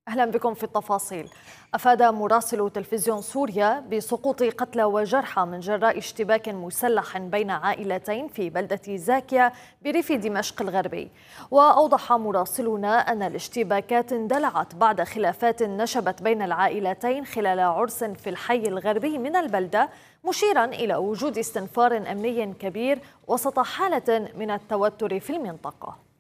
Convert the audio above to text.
أهلا بكم في التفاصيل. أفاد مراسل تلفزيون سوريا بسقوط قتلى وجرحى من جراء اشتباك مسلح بين عائلتين في بلدة زاكية بريف دمشق الغربي. وأوضح مراسلنا أن الاشتباكات اندلعت بعد خلافات نشبت بين العائلتين خلال عرس في الحي الغربي من البلدة، مشيرا إلى وجود استنفار أمني كبير وسط حالة من التوتر في المنطقة.